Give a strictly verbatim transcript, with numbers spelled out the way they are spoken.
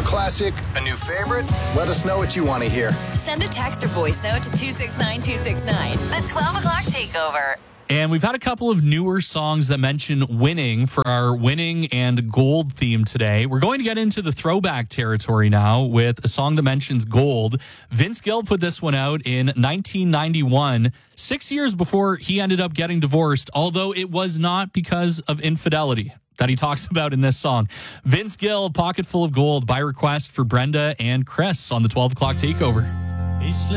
classic, a new favorite? Let us know what you want to hear. Send a text or voice note to two six nine two six nine. The twelve o'clock takeover. And we've had a couple of newer songs that mention winning for our winning and gold theme today. We're going to get into the throwback territory now with a song that mentions gold. Vince Gill put this one out in nineteen ninety-one, six years before he ended up getting divorced, although it was not because of infidelity that he talks about in this song. Vince Gill, Pocket Full of Gold, by request for Brenda and Chris on the twelve o'clock takeover.